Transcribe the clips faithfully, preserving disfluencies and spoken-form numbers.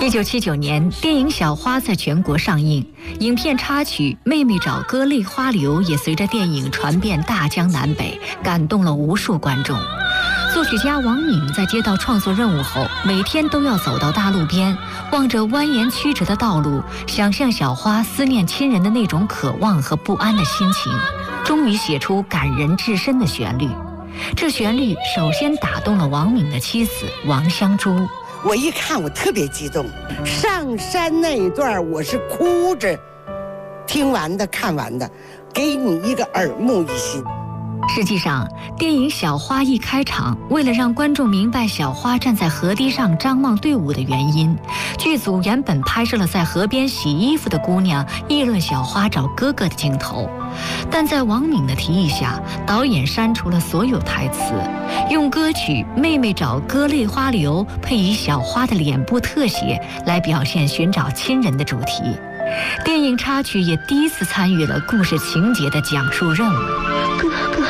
一九七九年，电影《小花》在全国上映，影片插曲《妹妹找哥泪花流》也随着电影传遍大江南北，感动了无数观众。作曲家王敏在接到创作任务后，每天都要走到大路边，望着蜿蜒曲折的道路，想象小花思念亲人的那种渴望和不安的心情，终于写出感人至深的旋律。这旋律首先打动了王敏的妻子王香珠。 我一看我特别激动，上山那一段我是哭着听完的看完的，给你一个耳目一新。 实际上，电影《小花》一开场，为了让观众明白小花站在河堤上张望队伍的原因，剧组原本拍摄了在河边洗衣服的姑娘议论小花找哥哥的镜头，但在王敏的提议下，导演删除了所有台词，用歌曲《妹妹找哥泪花流》配以小花的脸部特写来表现寻找亲人的主题。电影插曲也第一次参与了故事情节的讲述任务。 哥哥，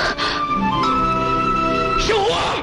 小花，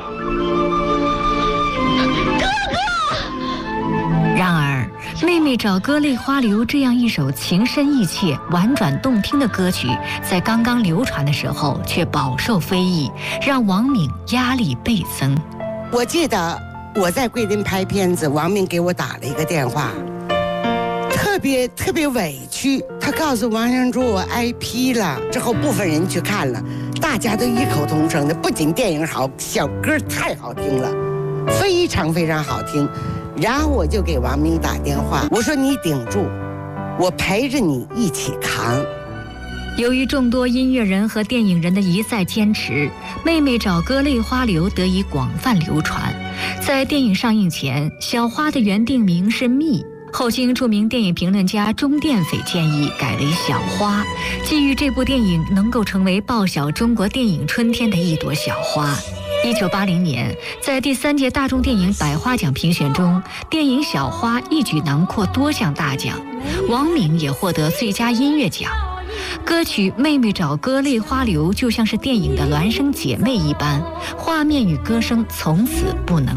哥哥。 然而，《妹妹找哥泪花流》这样一首情深意切、婉转动听的歌曲，在刚刚流传的时候却饱受非议，让王敏压力倍增。 我记得我在桂林拍片子，王敏给我打了一个电话，特别特别委屈，他告诉王香珠我挨批了。之后部分人去看了，大家都异口同声的，不仅电影好，小歌太好听了，非常非常好听。然后我就给王敏打电话，我说你顶住，我陪着你一起扛。 由于众多音乐人和电影人的一再坚持，《妹妹找哥泪花流》得以广泛流传。在电影上映前，小花的原定名是蜜，后经著名电影评论家钟殿斐建议改为小花，寄予这部电影能够成为报晓中国电影春天的一朵小花。一九八零年，在第三届大众电影百花奖评选中，电影《小花》一举囊括多项大奖，王敏也获得最佳音乐奖。歌曲《妹妹找哥泪花流》就像是电影的孪生姐妹一般，画面与歌声从此不能